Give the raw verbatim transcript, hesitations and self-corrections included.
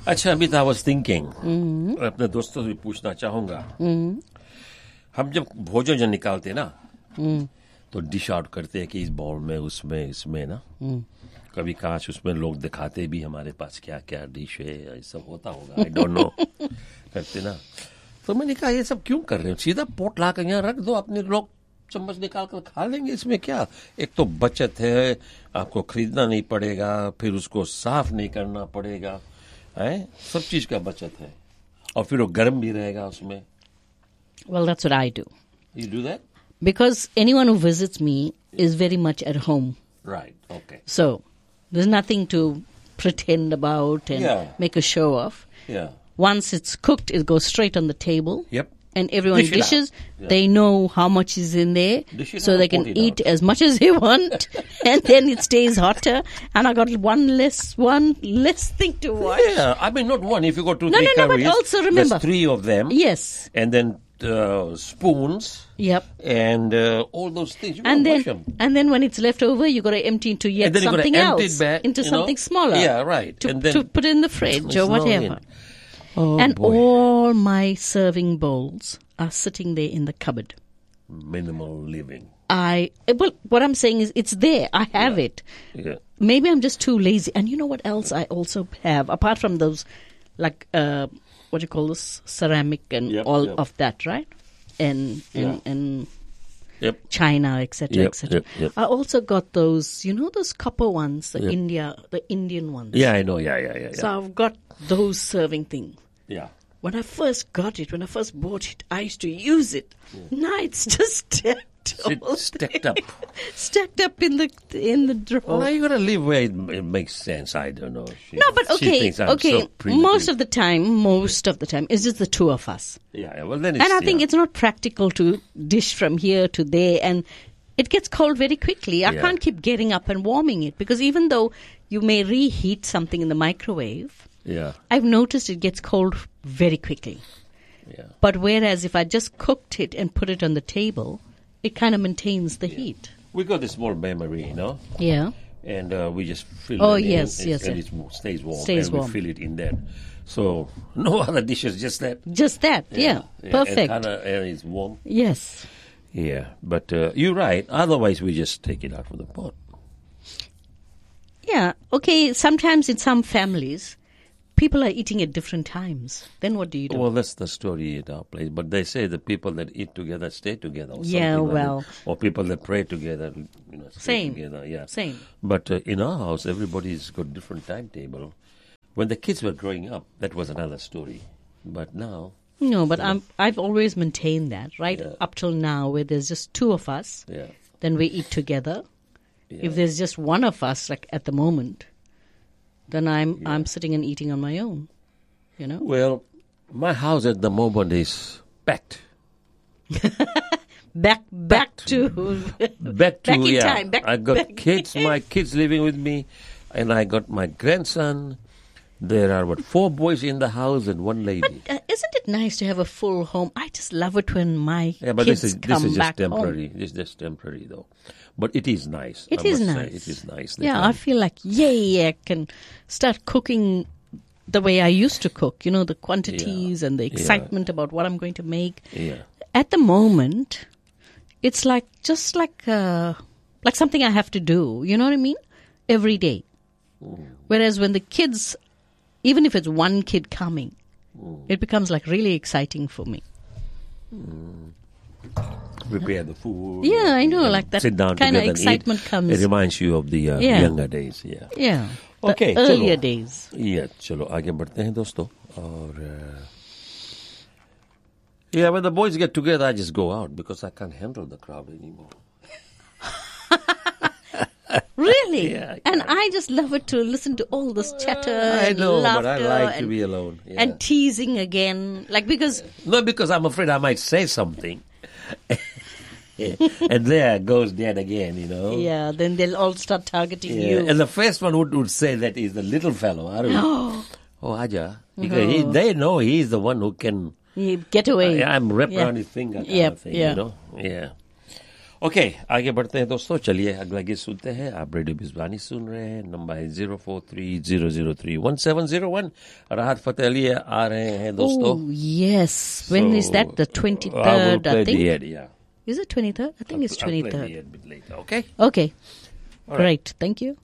अच्छा Amit, I was thinking, अपने दोस्तों से पूछना चाहूंगा, हम जब भोजन जो निकालते हैं ना, तो डिश आउट करते हैं कि इस बाउल में, उसमें, इसमें ना, कभी काश उसमें लोग दिखाते भी हमारे पास क्या क्या डिश है, ये सब होता होगा, आई डोंट नो, करते ना। तो मैंने कहा ये सब क्यों कर रहे हो, सीधा पोट ला कर यहाँ रख दो, अपने लोग चम्मच निकाल कर खा लेंगे, इसमें क्या। एक तो बचत है, आपको खरीदना नहीं पड़ेगा, फिर उसको साफ नहीं करना पड़ेगा, है, सब चीज का बचत है, और फिर वो गर्म भी रहेगा उसमें। Well, that's what I do. You do that? Because anyone who visits me is very much at home. Right, okay. So, there's nothing to pretend about and Yeah. make a show of. Yeah. Once it's cooked, it goes straight on the table. Yep. And everyone Dish it out. dishes. Yeah. They know how much is in there. Dish it So out they or can put it eat out? as much as they want. And then it stays hotter. And I got one less, one less thing to wash. Yeah, I mean, not one. If you got two, No, three no, no, but curries, also remember- there's three of them. Yes. And then uh, spoons. Yep. And uh, all those things. You And gotta then, wash them. and then when it's left over, you got to empty into yet And then you gotta something empty else, it back, into you know? something smaller. Yeah, right. To, And then- to put in the fridge It's or not whatever. in. Oh, And boy. all my serving bowls are sitting there in the cupboard. Minimal living. I well, what I'm saying is, it's there. I have it. Yeah. Maybe I'm just too lazy. And you know what else I also have, apart from those, like uh, what do you call this, ceramic and Yep, all yep. of that, right? And and Yeah. and Yep. China, et cetera, Yep, et cetera. yep, yep. I also got those, you know, those copper ones, the Yep. India, the Indian ones. Yeah, I know. Yeah, yeah, yeah. yeah. So I've got those serving things. yeah. When I first got it, when I first bought it, I used to use it. Now it's just stacked, Sit, all stacked there. up. stacked up in the in the drawer. Well, you gotta live where it, it makes sense. I don't know. She, no, but she okay, thinks I'm okay. so primitive. Most of the time, most of the time, it's just the two of us, Yeah, yeah. Well, then it's. and I think yeah. it's not practical to dish from here to there, and it gets cold very quickly. I Yeah. can't keep getting up and warming it, because even though you may reheat something in the microwave, Yeah, I've noticed it gets cold very quickly. yeah. But whereas if I just cooked it and put it on the table, it kind of maintains the heat. We got a small memory, you know, Yeah. and uh, we just fill Oh, it in, yes, and, yes, and yes. it stays warm, Stays and warm. we fill it in that. So no other dishes, just that. Just that. Yeah. Perfect. And, kinda, and it's warm. Yes. Yeah, but uh, you're right. Otherwise, we just take it out from the pot. Yeah. Okay. Sometimes in some families, people are eating at different times. Then what do you do? Well, that's the story at our place. But they say the people that eat together stay together. Or Yeah, something like well. that. Or people that pray together, you know, stay Same. together. Yeah. Same. But uh, in our house, everybody's got different timetable. When the kids were growing up, that was another story. But now, No, but I'm, I've always maintained that, right? Yeah. Up till now, where there's just two of us, yeah. then we eat together. yeah. If there's just one of us, like at the moment, then I'm I'm sitting and eating on my own. You know? Well, my house at the moment is packed. Back back to Back to, Back in yeah. time, back- I got back- kids, my kids living with me, and I got my grandson. There are, what, four boys in the house and one lady. Uh, isn't it nice to have a full home? I just love it when my Yeah, but kids this is come this is just back temporary. home. This is just temporary, though. But it is nice. It I is must say. nice. It is nice. that Yeah, I I'm- feel like, yay, I can start cooking the way I used to cook. You know, the quantities and the Yeah. excitement about what I'm going to make. Yeah. At the moment, it's like just like uh, like something I have to do. You know what I mean? Every day. Whereas when the kids, even if it's one kid coming, it becomes like really exciting for me. Prepare the food. Yeah, I know, and like that sit down kind of together and eat. excitement comes. It reminds you of the uh, Yeah. younger days. Yeah. Yeah. The Okay, earlier chalo. days. Yeah, चलो आगे बढ़ते हैं दोस्तों और uh, yeah, when the boys get together, I just go out because I can't handle the crowd anymore. Really? Yeah, and I just love it to listen to all this chatter I and know, laughter but I like and, to be alone. Yeah. and teasing again. Like, because, Not because I'm afraid I might say something. And there goes Dad again, you know. yeah, then they'll all start targeting Yeah. you. And the first one who would say that is the little fellow, Arun. Oh, Aja. Because he, they know he's the one who can. You get away. I, I'm wrapped Yeah. around his finger kind Yep, of thing, yeah. you know. Yeah. Okay आगे बढ़ते हैं दोस्तों. चलिए अगला गीत सुनते हैं. आप रेडियो बिजवानी सुन रहे हैं. नंबर है zero four three zero zero three one seven zero one. राहत फतेह अली आ रहे हैं दोस्तों. Oh, yes. When So, is that? The I will twenty-third, play I think. the end, yeah. Is it twenty-third? I think it's I'll play the twenty-third. end a bit later, okay? Okay. All right. Great. Thank you.